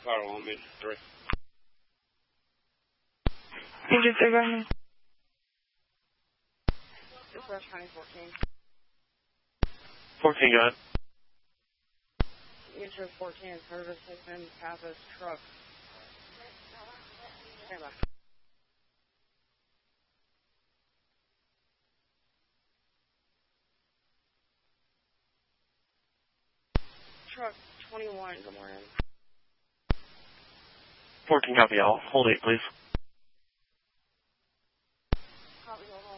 Chicago, on me 3. Agent 3, go ahead. Dispatch County 14. 14, go ahead. Intro 14, service taken Pappas truck. Stand by. Truck 21, good morning. 14, copy, I'll hold 8, please. Copy, hold on.